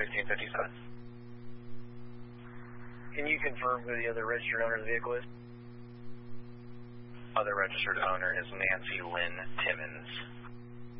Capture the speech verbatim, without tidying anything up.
sixteen fifty-seven. Can you confirm who the other registered owner of the vehicle is? Other registered owner is Nancy Lynn Timmons.